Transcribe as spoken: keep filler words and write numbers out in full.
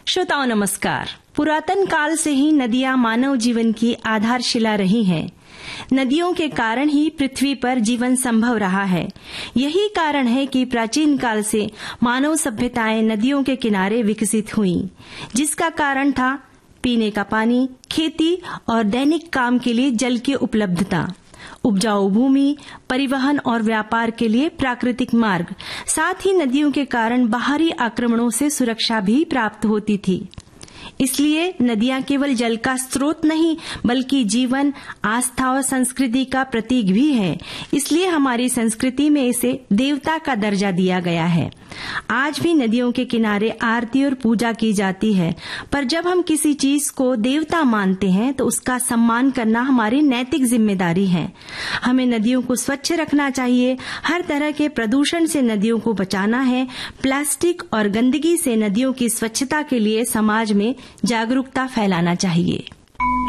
श्रोताओं नमस्कार। पुरातन काल से ही नदियां मानव जीवन की आधारशिला रही हैं। नदियों के कारण ही पृथ्वी पर जीवन संभव रहा है। यही कारण है कि प्राचीन काल से मानव सभ्यताएं नदियों के किनारे विकसित हुईं, जिसका कारण था पीने का पानी, खेती और दैनिक काम के लिए जल की उपलब्धता, उपजाऊ भूमि, परिवहन और व्यापार के लिए प्राकृतिक मार्ग। साथ ही नदियों के कारण बाहरी आक्रमणों से सुरक्षा भी प्राप्त होती थी। इसलिए नदियां केवल जल का स्रोत नहीं बल्कि जीवन, आस्था और संस्कृति का प्रतीक भी है। इसलिए हमारी संस्कृति में इसे देवता का दर्जा दिया गया है। आज भी नदियों के किनारे आरती और पूजा की जाती है, पर जब हम किसी चीज को देवता मानते हैं तो उसका सम्मान करना हमारी नैतिक जिम्मेदारी है। हमें नदियों को स्वच्छ रखना चाहिए। हर तरह के प्रदूषण से नदियों को बचाना है। प्लास्टिक और गंदगी से नदियों की स्वच्छता के लिए समाज में जागरूकता फैलाना चाहिए।